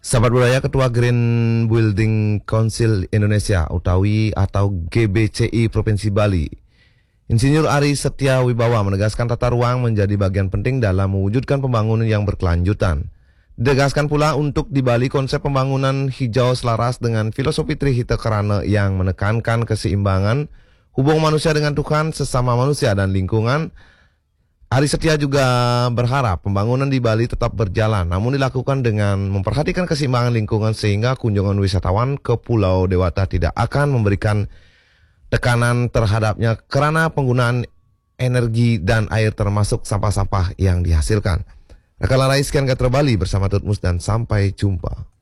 Sahabat budaya, Ketua Green Building Council Indonesia Utawi atau GBCI Provinsi Bali, Insinyur Ari Setia Wibawa menegaskan tata ruang menjadi bagian penting dalam mewujudkan pembangunan yang berkelanjutan. Ditegaskan pula untuk di Bali konsep pembangunan hijau selaras dengan filosofi Trihita Karana yang menekankan keseimbangan hubungan manusia dengan Tuhan, sesama manusia dan lingkungan. Ari Setia juga berharap pembangunan di Bali tetap berjalan, namun dilakukan dengan memperhatikan keseimbangan lingkungan sehingga kunjungan wisatawan ke Pulau Dewata tidak akan memberikan tekanan terhadapnya karena penggunaan energi dan air termasuk sampah-sampah yang dihasilkan. Rekan Larai, sekian Gatra Bali bersama Tutmus dan sampai jumpa.